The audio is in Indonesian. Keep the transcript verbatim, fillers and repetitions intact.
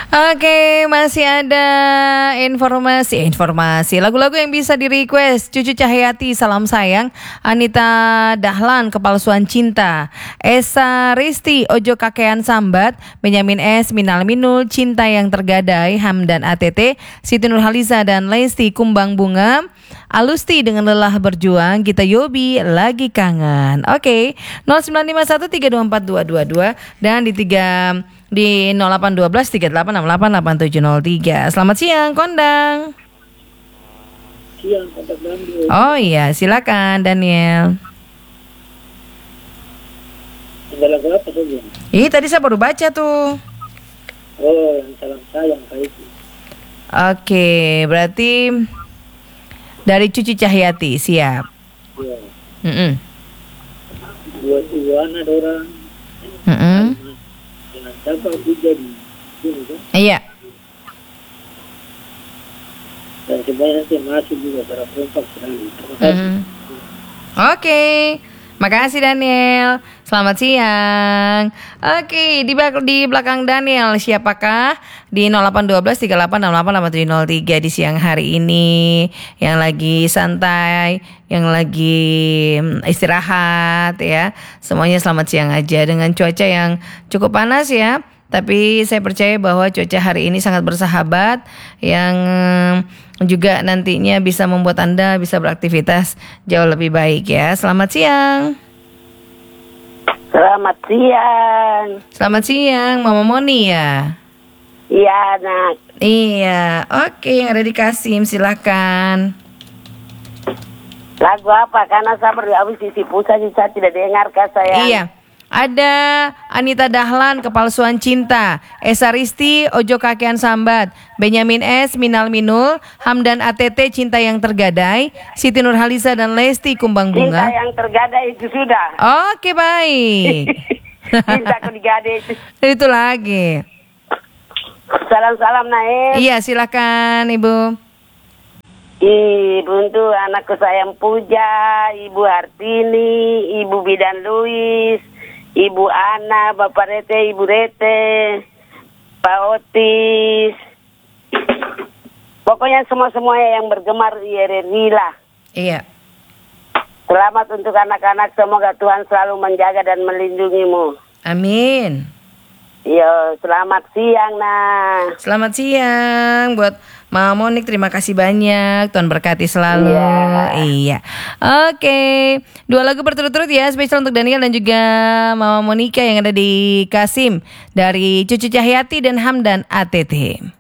Oke, masih ada informasi informasi lagu-lagu yang bisa di request. Cucu Cahyati, Salam Sayang. Anita Dahlan, Kepalsuan Cinta. Esa Risti, Ojo Kakean Sambat. Benyamin S, Minal Minul, Cinta Yang Tergadai. Hamdan A T T, Siti Nurhaliza dan Lesti, Kumbang Bunga. Alusti, Dengan Lelah Berjuang. Gita Yobi, Lagi Kangen. Oke, nol sembilan lima satu tiga dua empat dua dua dua dan di tiga di nol delapan satu dua tiga delapan enam delapan delapan tujuh nol tiga. Selamat siang, Kondang. Siang, Kondang Daniel. Oh iya, silakan Daniel. Ada lagu apa saja? Ih, tadi saya baru baca tuh. Oh, yang Salam Sayang Kak itu. Oke, berarti dari Cucu Cahyati, siap. Ya. Mm-mm. Buat Iwan ada orang. Mm-mm. Dengan siapa aku jadi ini kan? Iya. Dan sebenarnya saya masuk juga para perempat sekali. Terima kasih. Mm. Oke, makasih Daniel. Selamat siang. Oke, di, bak- di belakang Daniel siapakah? Di nol delapan satu dua tiga delapan enam delapan delapan tujuh nol tiga di siang hari ini, yang lagi santai, yang lagi istirahat ya. Semuanya selamat siang aja dengan cuaca yang cukup panas ya. Tapi saya percaya bahwa cuaca hari ini sangat bersahabat, yang juga nantinya bisa membuat Anda bisa beraktivitas jauh lebih baik ya. Selamat siang. Selamat siang. Selamat siang, Mama Moni ya. Iya, Nak. Iya, oke, yang ada di Kasim, silakan. Lagu apa? Karena saya baru habis isi pulsa, saya tidak dengar, Kak, saya. Iya. Ada Anita Dahlan, Kepalsuan Cinta. Esa Risti, Ojo Kakean Sambat. Benyamin S, Minal Minul. Hamdan A T T, Cinta Yang Tergadai. Siti Nurhaliza dan Lesti, Kumbang Cinta Bunga. Yang Tergadai itu sudah. Oke, baik. Cintaku digadai itu. Itu lagi. Salam-salam, Naif. Iya, silakan Ibu. Ibu untuk anakku sayang Puja, Ibu Hartini, Ibu Bidan Luis, Ibu Ana, Bapak Rete, Ibu Rete, Pak Otis. Pokoknya semua-semuanya yang bergemar di R R I lah. Iya. Selamat untuk anak-anak, semoga Tuhan selalu menjaga dan melindungimu. Amin. Yo, selamat siang, nah. Selamat siang buat Mama Monik, terima kasih banyak. Tuhan berkati selalu. Iya. Iya. Oke, dua lagu berturut-turut ya, spesial untuk Daniel dan juga Mama Monika yang ada di Kasim dari Cucu Cahyati dan Hamdan A T T.